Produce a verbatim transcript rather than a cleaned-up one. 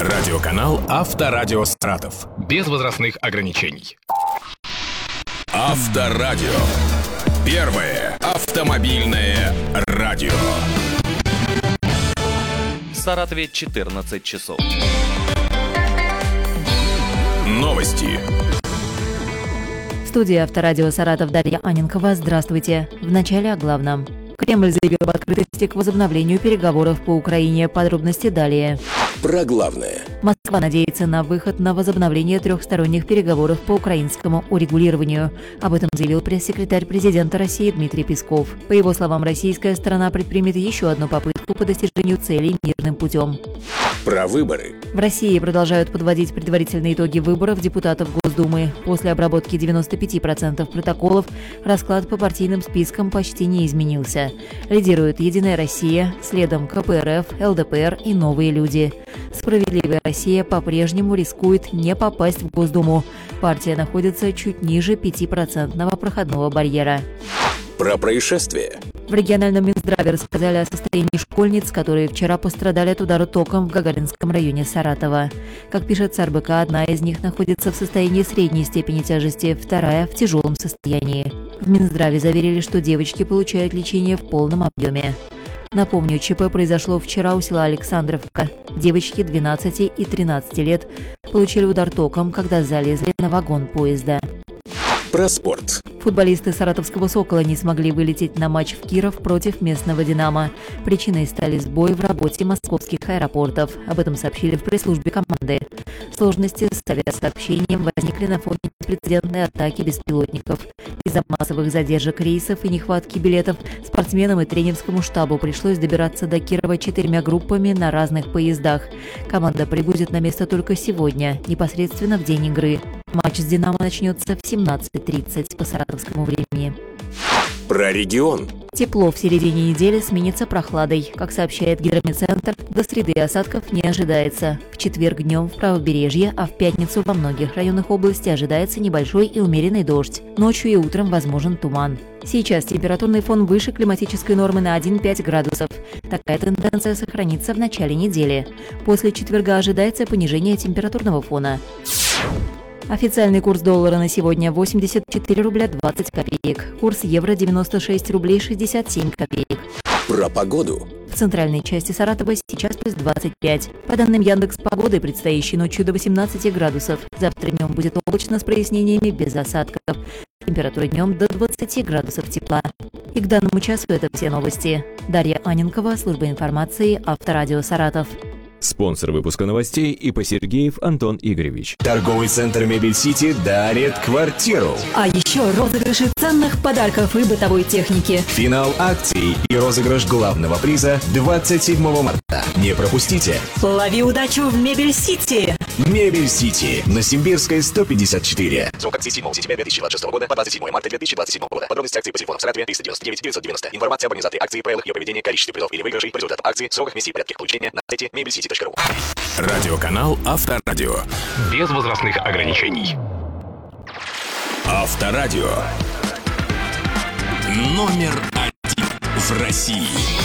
Радиоканал Авторадио Саратов. Без возрастных ограничений. Авторадио. Первое автомобильное радио. В Саратове четырнадцать часов. Новости. В студии Авторадио Саратов Дарья Аненкова. Здравствуйте. В начале о главном. Кремль заявил об открытости к возобновлению переговоров по Украине. Подробности далее. Про главное. Москва надеется на выход на возобновление трехсторонних переговоров по украинскому урегулированию. Об этом заявил пресс-секретарь президента России Дмитрий Песков. По его словам, российская сторона предпримет еще одну попытку по достижению целей мирным путем. Про выборы. В России продолжают подводить предварительные итоги выборов депутатов Госдумы. После обработки девяноста пяти процентов протоколов расклад по партийным спискам почти не изменился. Лидирует «Единая Россия», следом ка пэ эр эф, эл дэ пэ эр и «Новые люди». «Справедливая Россия» по-прежнему рискует не попасть в Госдуму. Партия находится чуть ниже пятипроцентного проходного барьера. Про происшествия. В региональном Минздраве рассказали о состоянии школьниц, которые вчера пострадали от удара током в Гагаринском районе Саратова. Как пишет эр бэ ка, одна из них находится в состоянии средней степени тяжести, вторая – в тяжелом состоянии. В Минздраве заверили, что девочки получают лечение в полном объеме. Напомню, ЧП произошло вчера у села Александровка. Девочки двенадцати и тринадцати лет получили удар током, когда залезли на вагон поезда. Про спорт. Футболисты саратовского «Сокола» не смогли вылететь на матч в Киров против местного «Динамо». Причиной стали сбои в работе московских аэропортов. Об этом сообщили в пресс-службе команды. Сложности с авиасообщением возникли на фоне беспрецедентной атаки беспилотников. Из-за массовых задержек рейсов и нехватки билетов спортсменам и тренерскому штабу пришлось добираться до Кирова четырьмя группами на разных поездах. Команда прибудет на место только сегодня, непосредственно в день игры. Матч с «Динамо» начнется в семнадцать тридцать по саратовскому времени. Про регион. Тепло в середине недели сменится прохладой. Как сообщает Гидромедцентр, до среды осадков не ожидается. В четверг днем в правобережье, а в пятницу во многих районах области ожидается небольшой и умеренный дождь. Ночью и утром возможен туман. Сейчас температурный фон выше климатической нормы на один-пять градусов. Такая тенденция сохранится в начале недели. После четверга ожидается понижение температурного фона. Официальный курс доллара на сегодня восемьдесят четыре рубля двадцать копеек. Курс евро девяносто шесть рублей шестьдесят семь копеек. Про погоду. В центральной части Саратова сейчас плюс двадцать пять. По данным Яндекс.Погоды, предстоящей ночью до восемнадцати градусов. Завтра днем будет облачно с прояснениями без осадков. Температура днем до двадцати градусов тепла. И к данному часу это все новости. Дарья Аненкова, служба информации, Авторадио Саратов. Спонсор выпуска новостей ИП Сергеев Антон Игоревич. Торговый центр Мебель Сити дарит квартиру. А еще розыгрыши ценных подарков и бытовой техники. Финал акции и розыгрыш главного приза двадцать седьмого марта. Не пропустите. Лови удачу в Мебель Сити. Мебель Сити на Симбирской сто пятьдесят четыре. Срок акции седьмого сентября две тысячи двадцать шестого года по двадцать седьмое марта две тысячи двадцать седьмого года. Подробности акции по телефону в Саратове триста девяносто девять девятьсот девяносто. Информация об организации акции, правилах ее проведения, количестве призов или выигрышей, по результатам акции, сроках миссии и порядке получения на сайте мебель сити точка ру. Радиоканал Авторадио. Без возрастных ограничений. Авторадио. Номер один в России.